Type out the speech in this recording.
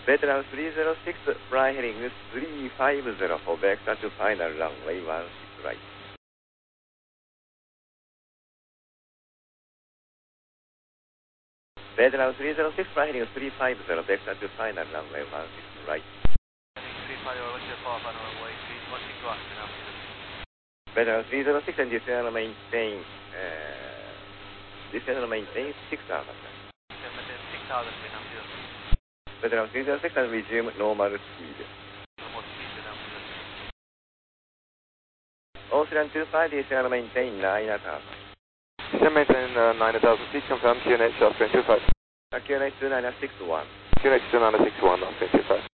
Veteran 306, fly heading 350 for vector to final runway 16 right. Veteran 306, fly heading 350, vector to final runway 16 right. 350, runway 16 right, and altitude. Veteran 306 and descend maintain, 6,000. Maintain 6,000 feet altitude. Veteran 306 and resume normal speed. Normal speed and altitude. Ocean 25, descend maintain 9,000. Descend maintain 9,000 feet, confirm QNH Austrian 25. QNH 2961. QNH 2961, Austrian 25.